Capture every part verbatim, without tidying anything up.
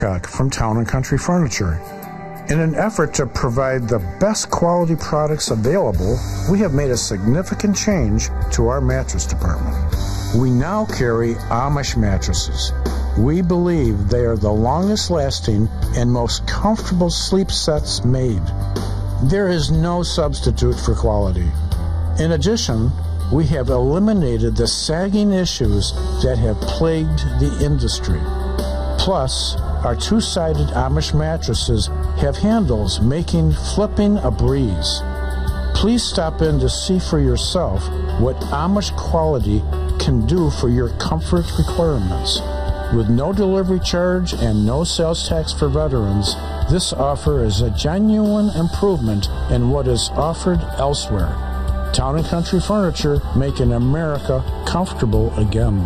From Town and Country Furniture. In an effort to provide the best quality products available, we have made a significant change to our mattress department. We now carry Amish mattresses. We believe they are the longest lasting and most comfortable sleep sets made. There is no substitute for quality. In addition, we have eliminated the sagging issues that have plagued the industry. Plus, our two-sided Amish mattresses have handles making flipping a breeze. Please stop in to see for yourself what Amish quality can do for your comfort requirements. With no delivery charge and no sales tax for veterans, this offer is a genuine improvement in what is offered elsewhere. Town and Country Furniture, making America comfortable again.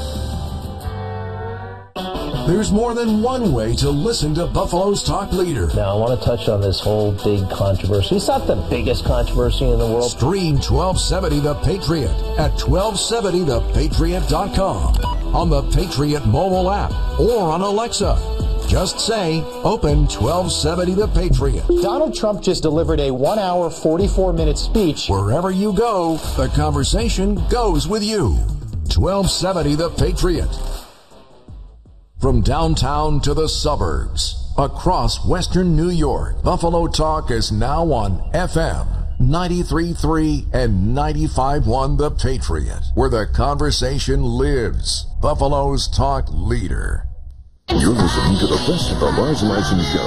There's more than one way to listen to Buffalo's Talk Leader. Now, I want to touch on this whole big controversy. It's not the biggest controversy in the world. Stream twelve seventy The Patriot at twelve seventy the patriot dot com, on the Patriot mobile app, or on Alexa. Just say, open twelve seventy The Patriot. Donald Trump just delivered a one hour, forty-four minute speech. Wherever you go, the conversation goes with you. twelve seventy The Patriot. From downtown to the suburbs, across western New York, Buffalo Talk is now on F M ninety-three point three and ninety-five point one The Patriot, where the conversation lives. Buffalo's Talk Leader. You're listening to the best of the Lars Larson Show.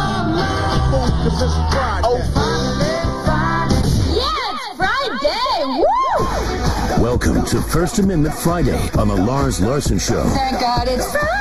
Yeah, it's Friday! Woo! Welcome to First Amendment Friday on the Lars Larson Show. Thank God it's Friday!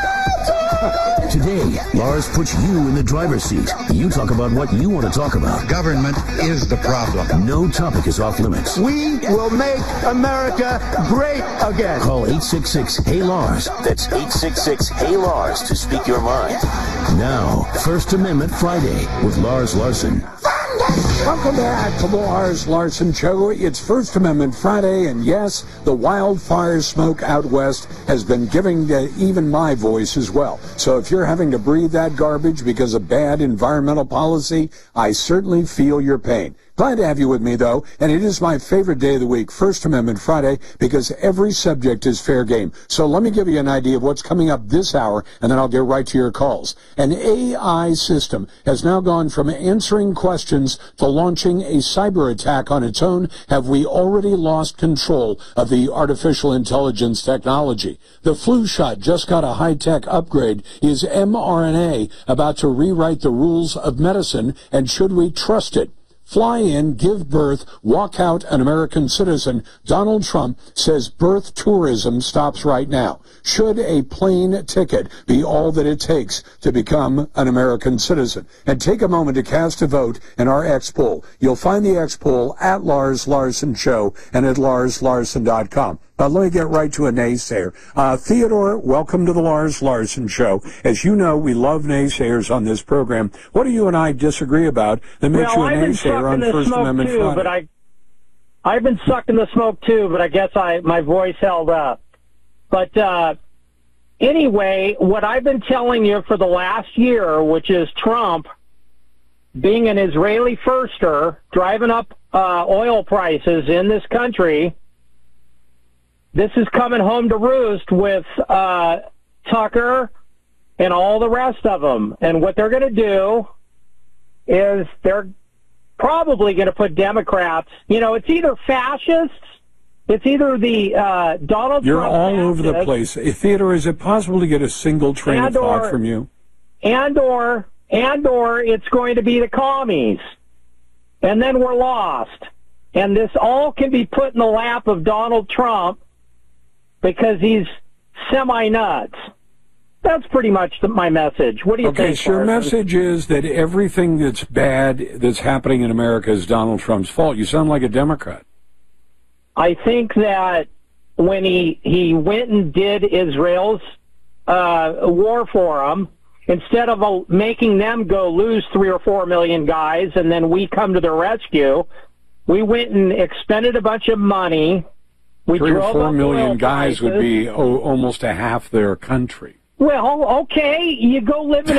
Today, Lars puts you in the driver's seat. You talk about what you want to talk about. Government is the problem. No topic is off limits. We will make America great again. Call eight six six, Hey Lars. That's eight six six, Hey Lars to speak your mind. Now, First Amendment Friday with Lars Larson. Welcome back to the Lars Larson Show. It's First Amendment Friday, and yes, the wildfire smoke out west has been giving uh, even my voice as well. So if you're having to breathe that garbage because of bad environmental policy, I certainly feel your pain. Glad to have you with me, though, and it is my favorite day of the week, First Amendment Friday, because every subject is fair game. So let me give you an idea of what's coming up this hour, and then I'll get right to your calls. An A I system has now gone from answering questions to launching a cyber attack on its own. Have we already lost control of the artificial intelligence technology? The flu shot just got a high-tech upgrade. Is mRNA about to rewrite the rules of medicine, and should we trust it? Fly in, give birth, walk out an American citizen. Donald Trump says birth tourism stops right now. Should a plane ticket be all that it takes to become an American citizen? And take a moment to cast a vote in our X poll. You'll find the X poll at Lars Larson Show and at lars larson dot com. But let me get right to a naysayer. Uh, Theodore, welcome to the Lars Larson Show. As you know, we love naysayers on this program. What do you and I disagree about that makes well, you a I've naysayer on First Amendment too, Friday? But I, I've been sucking the smoke too, but I guess I my voice held up. But uh, anyway, what I've been telling you for the last year, which is Trump being an Israeli firster, driving up uh, oil prices in this country. This is coming home to roost with uh, Tucker and all the rest of them. And what they're going to do is they're probably going to put Democrats, you know, it's either fascists, it's either the uh, Donald You're Trump all over the fascists, place. Theodore, is it possible to get a single train of thought or, from you? And or, and or it's going to be the commies. And then we're lost. And this all can be put in the lap of Donald Trump because he's semi-nuts. That's pretty much the, my message. What do you okay, think? Okay, so your Carson? message is that everything that's bad that's happening in America is Donald Trump's fault. You sound like a Democrat. I think that when he, he went and did Israel's uh, war for them, instead of uh, making them go lose three or four million guys and then we come to their rescue, we went and expended a bunch of money. We Three or drove four up million oil guys prices. would be oh, almost a half their country. Well, okay, you go live in